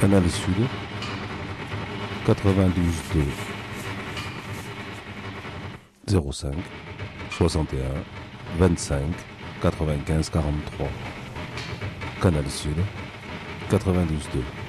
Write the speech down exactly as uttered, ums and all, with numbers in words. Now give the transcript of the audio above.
Canal Sud, quatre-vingt-douze deux zéro cinq soixante et un vingt-cinq quatre-vingt-quinze quarante-trois. Canal Sud, quatre-vingt-douze deux.